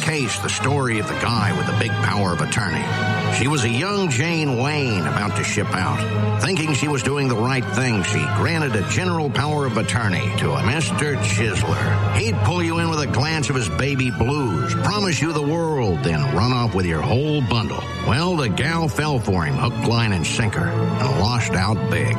case the story of the guy with the big power of attorney. She was a young Jane Wayne about to ship out. Thinking she was doing the right thing, she granted a general power of attorney to a Mr. Chisler. He'd pull you in with a glance of his baby blues, promise you the world, then run off with your whole bundle. Well, the gal fell for him, hook, line, and sinker, and lost out big.